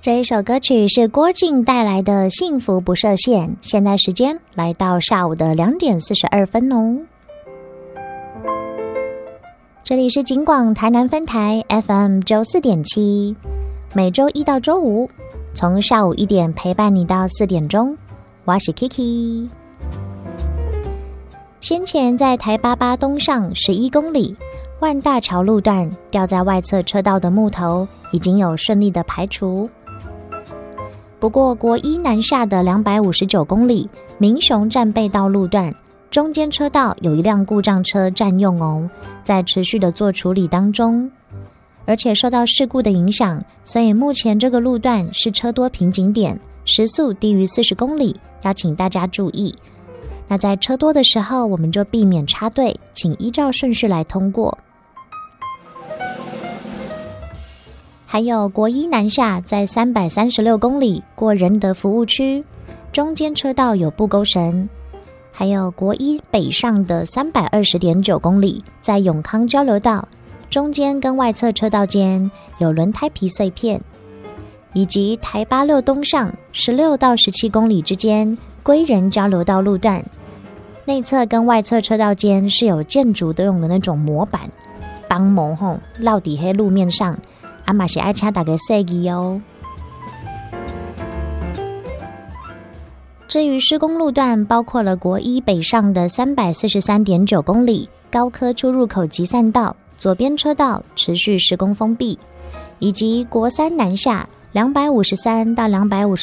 这一首歌曲是郭靖带来的《幸福不设限》，现在时间来到下午的2点42分哦。这里是警广台南分台 FM 94.7，每周一到周五从下午1点陪伴你到4点钟，我是 Kiki。先前在台88东上11公里万大桥路段掉在外侧车道的木头已经有顺利的排除，不过国一南下的259公里民雄战备道路段中间车道有一辆故障车占用哦，在持续的做处理当中，而且受到事故的影响，所以目前这个路段是车多瓶颈点，时速低于40公里，要请大家注意。那在车多的时候，我们就避免插队，请依照顺序来通过。还有国一南下在336公里过仁德服务区，中间车道有布沟绳。还有国一北上的320.9公里在永康交流道，中间跟外侧车道间有轮胎皮碎片，以及台86东上16到17公里之间归仁交流道路段，内侧跟外侧车道间是有建筑都用的那种模板帮忙吼落底黑路面上，阿嘛是爱请大家注意哦。至于施工路段，包括了国一北上的343.9公里高科出入口集散道左边车道持续施工封闭，以及国三南下253到255